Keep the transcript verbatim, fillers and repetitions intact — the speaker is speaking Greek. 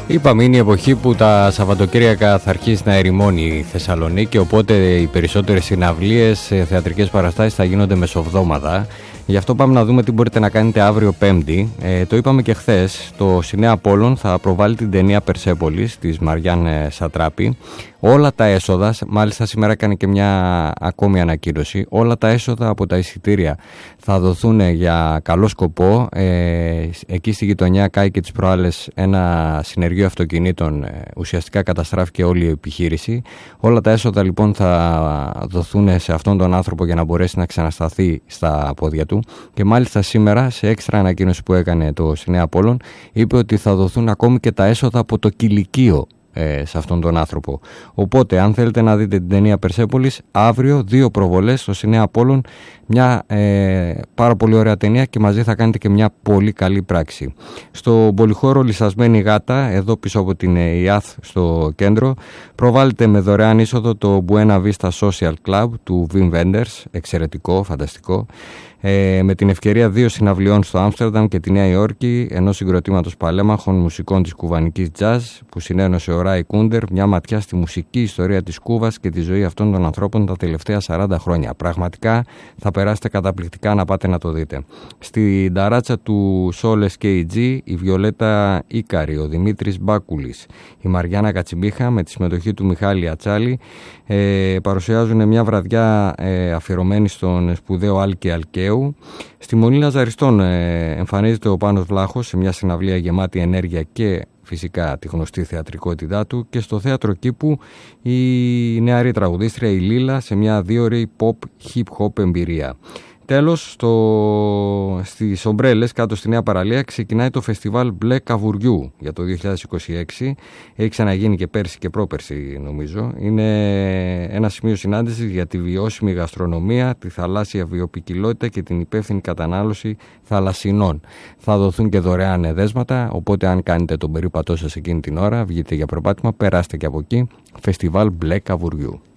Είπαμε, είναι η εποχή που τα Σαββατοκύριακα θα αρχίσει να ερημώνει η Θεσσαλονίκη, οπότε οι περισσότερες συναυλίες, θεατρικές παραστάσεις θα γίνονται μεσοβδόμαδα. Γι' αυτό πάμε να δούμε τι μπορείτε να κάνετε αύριο Πέμπτη. Ε, το είπαμε και χθες, το Σινέα Απόλλων θα προβάλλει την ταινία Περσέπολης της Μαριάν Σατράπη. Όλα τα έσοδα, μάλιστα σήμερα έκανε και μια ακόμη ανακοίνωση, όλα τα έσοδα από τα εισιτήρια θα δοθούν για καλό σκοπό. Ε, εκεί στη γειτονιά Κάη και τις προάλλες ένα συνεργείο αυτοκινήτων, ε, ουσιαστικά καταστράφηκε όλη η επιχείρηση. Όλα τα έσοδα λοιπόν θα δοθούν σε αυτόν τον άνθρωπο για να μπορέσει να ξανασταθεί στα πόδια του. Και μάλιστα σήμερα, σε έξτρα ανακοίνωση που έκανε το Σινέα Απόλλων, είπε ότι θα δοθούν ακόμη και τα έσοδα από το κηλικείο ε, σε αυτόν τον άνθρωπο. Οπότε, αν θέλετε να δείτε την ταινία Περσέπολης, αύριο δύο προβολές στο Σινέα Απόλλων, μια ε, πάρα πολύ ωραία ταινία και μαζί θα κάνετε και μια πολύ καλή πράξη. Στο πολυχώρο Λυσασμένη Γάτα, εδώ πίσω από την ΙΑΘ στο κέντρο, προβάλλεται με δωρεάν είσοδο το Buena Vista Social Club του Wim Wenders, εξαιρετικό, φανταστικό. Ε, με την ευκαιρία δύο συναυλιών στο Άμστερνταμ και τη Νέα Υόρκη, ενός συγκροτήματος παλέμαχων μουσικών της κουβανικής jazz που συνένωσε ο Ράι Κούντερ, μια ματιά στη μουσική ιστορία της Κούβας και τη ζωή αυτών των ανθρώπων τα τελευταία σαράντα χρόνια. Πραγματικά θα περάσετε καταπληκτικά να πάτε να το δείτε. Στην ταράτσα του Σόλες κέι τζι, η Βιολέτα Ίκαρη, ο Δημήτρης Μπάκουλης, η Μαριάννα Κατσιμπίχα με τη συμμετοχή του Μιχάλη Ατσάλη ε, παρουσιάζουν μια βραδιά ε, αφιερωμένη στον σπουδαίο Άλκη Αλκαίου. Στη Μονή Λαζαριστών ε, εμφανίζεται ο Πάνος Βλάχος σε μια συναυλία γεμάτη ενέργεια και φυσικά τη γνωστή θεατρικότητά του, και στο Θέατρο Κήπου η νεαρή τραγουδίστρια η Λίλα σε μια δύο-ωρη pop hip hop εμπειρία. Τέλος, στο... στις Ομπρέλες κάτω στη Νέα Παραλία ξεκινάει το φεστιβάλ Μπλε Καβουριού για το δύο χιλιάδες είκοσι έξι. Έχει ξαναγίνει και πέρσι και πρόπερσι νομίζω. Είναι ένα σημείο συνάντησης για τη βιώσιμη γαστρονομία, τη θαλάσσια βιοποικιλότητα και την υπεύθυνη κατανάλωση θαλασσινών. Θα δοθούν και δωρεάν εδέσματα, οπότε αν κάνετε τον περίπατό σας εκείνη την ώρα, βγείτε για προπάτημα, περάστε και από εκεί. Φεστιβάλ Μπλε Καβουριού.